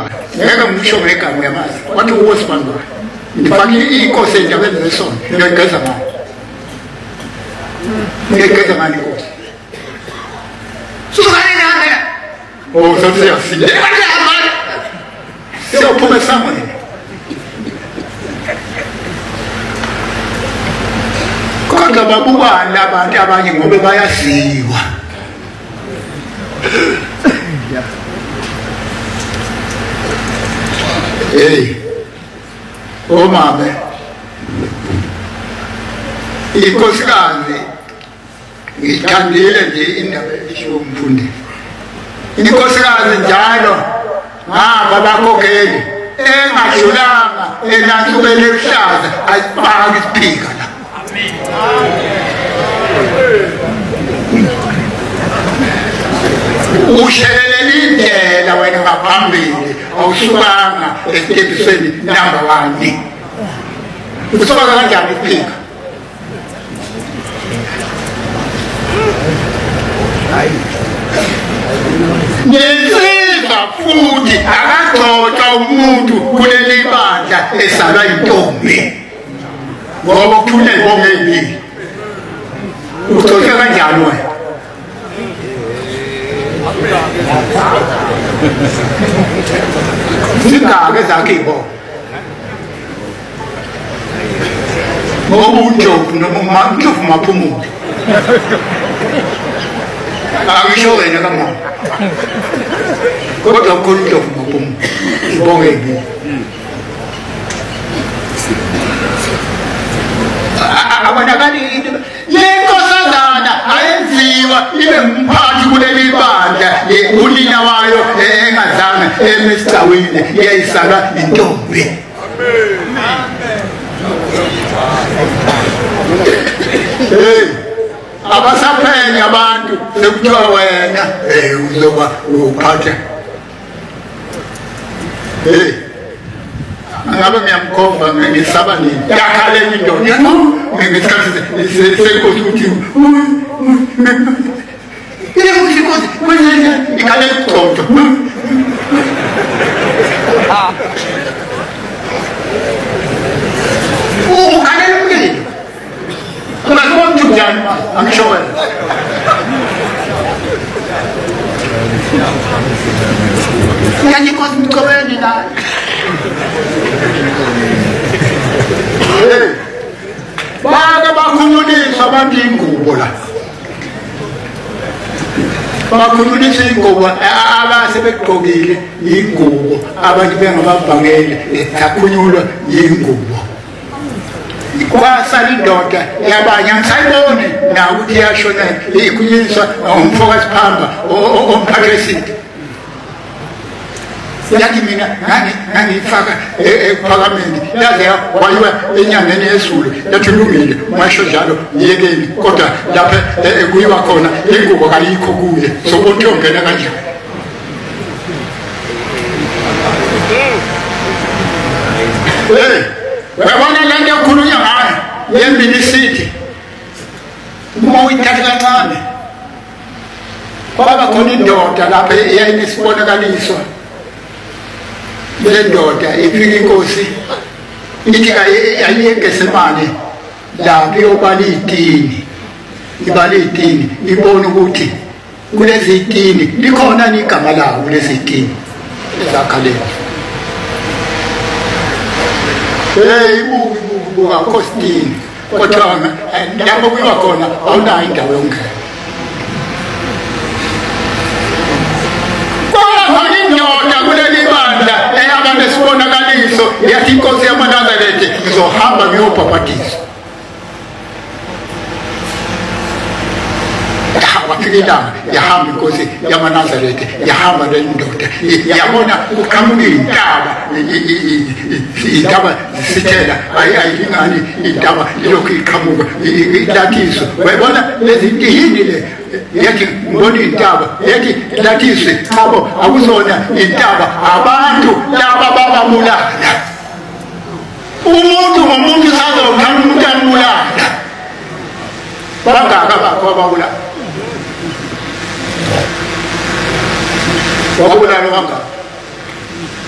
ngeke ngisho ngegama uyamazi wathi uwosibandwa ngifake inkosi entabeni zesonto ngiyageza ngayo ngiyageza ngayo inkosi sukani nami oh sasiyasile siyophuma esangweni kodwa babukwana abantu abanye ngoba bayaziwa hey omama inkosikazi ngithandile nje indaba esho umfundi inkosikazi njalo ngaba bakhokheli engadlulanga enansukele ehlaza ayifaki isiphika la ushelele indlela wena ngaphambili awusukanga esitebhisweni number 1 usuka kanjani isiphika nensizwa futhi akagcotshwa umuntu kuleli bandla esalwa intombi ngoba kuthule ibonge yini ugcotshwa kanjani wena zingake zakhe ibo ngoba uNdlovu noma uNdlovu maphumulo angisho wena kama kodwa ukhulu uNdlovu maphumulo ibonge yini abonakali lenkosazana ayenziwa ibe mphathi kuleli bandla unina wayo engazange emesicawini yayisalwa intombi abasaphenya abantu sekuthiwa wena uzoba uphathe ngabe ngiyamkhomba ngisaba nini yakhaleni indoda ngesikhathi senkosi ukuthi inkosi kwenye ikhale igcotho ukhalele umlilo ungazibona ukuthi njani angisho wena yanginkosi mcobeni nayo bake bakhululiswa abantu ingubo la bakhululisa ingubo abasebegqokile ingubo abantu bengabavangeli zakhunyulwa ingubo kwasala indoda yabanye angisayiboni nawe ukuthi iyashona ikhunyiswa umfokazi phamba omphathesidi yathi mina ngangiyifaka ephakameni yaze wayiwa enyangeni yezulu yathi lungile masho njalo yekeni kodwa lapha kuyiwa khona ingubo kayikho kuye sokuthi ongena kanjani wabona lento ekhulunywa ngayo yembilisithi uma uyithatha kancane kwaba khona indoda lapha eyayinesibonakaliso le ndoda ifika inkosi ithi ayiyengesemali lapho iyobala iy'tini ibala iy'tini ibone ukuthi kulezi iy'tini likhona n'igama lawo kulezi iy'tini ezakhaleni ibuka khositini kodwa lapho kuyiwa khona awunayo indawo yongena indoda kuleli bandla eyabantu esibonakaliso yathi inkosi yamaNazaretha ngizohamba ngiyobhabhadisa wafika ilanga yahamba inkosi yamaNazaretha yahamba le ndoda yabona uqhamuka iy'ntaba zisithela ayilingani iy'ntaba ilokhu iqhamuka ilathiswe wayibona lezi yini le yathi ngibona iy'ntaba yathi ilathiswe chabo akuzona iy'ntaba abantu laba babamulala umuntu ngomuntu sazokhana umuntu amulala bangaka bababulala wabulala bangaka